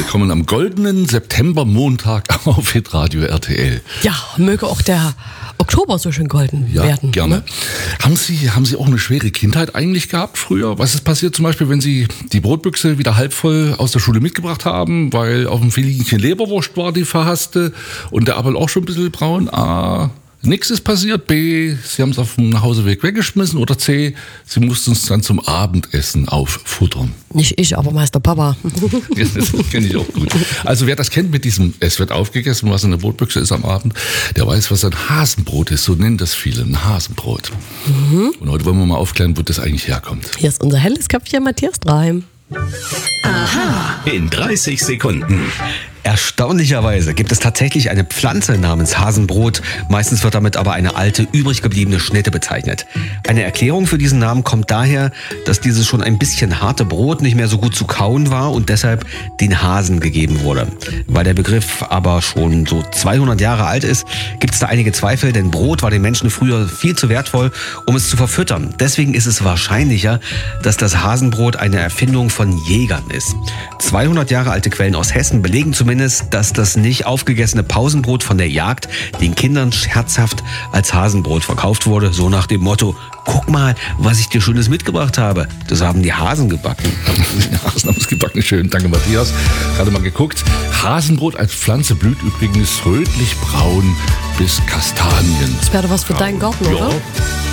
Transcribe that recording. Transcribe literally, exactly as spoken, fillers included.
willkommen am goldenen Septembermontag auf Hitradio R T L. Ja, möge auch der Oktober so schön golden ja, werden. Gerne. Ne? Haben Sie, haben Sie auch eine schwere Kindheit eigentlich gehabt früher? Was ist passiert zum Beispiel, wenn Sie die Brotbüchse wieder halb voll aus der Schule mitgebracht haben, weil auf dem Filinchen Leberwurst war, die verhasste, und der Apfel auch schon ein bisschen braun? A, nichts ist passiert. B, Sie haben es auf dem Nachhauseweg weggeschmissen. Oder C, Sie mussten es dann zum Abendessen auffuttern. Nicht ich, aber Meister Papa. Ja, das kenne ich auch gut. Also wer das kennt mit diesem, es wird aufgegessen, was in der Brotbüchse ist am Abend, der weiß, was ein Hasenbrot ist. So nennen das viele, ein Hasenbrot. Mhm. Und heute wollen wir mal aufklären, wo das eigentlich herkommt. Hier ist unser helles Köpfchen Matthias Dreim. Aha. In dreißig Sekunden. Erstaunlicherweise gibt es tatsächlich eine Pflanze namens Hasenbrot. Meistens wird damit aber eine alte, übrig gebliebene Schnitte bezeichnet. Eine Erklärung für diesen Namen kommt daher, dass dieses schon ein bisschen harte Brot nicht mehr so gut zu kauen war und deshalb den Hasen gegeben wurde. Weil der Begriff aber schon so zweihundert Jahre alt ist, gibt es da einige Zweifel, denn Brot war den Menschen früher viel zu wertvoll, um es zu verfüttern. Deswegen ist es wahrscheinlicher, dass das Hasenbrot eine Erfindung von Jägern ist. zweihundert Jahre alte Quellen aus Hessen belegen zumindest, dass das nicht aufgegessene Pausenbrot von der Jagd den Kindern scherzhaft als Hasenbrot verkauft wurde, so nach dem Motto: Guck mal, was ich dir Schönes mitgebracht habe. Das haben die Hasen gebacken. Die Hasen haben es gebacken, schön. Danke, Matthias. Gerade mal geguckt. Hasenbrot als Pflanze blüht übrigens rötlich-braun bis Kastanien. Das wäre was für deinen Garten, ja. oder?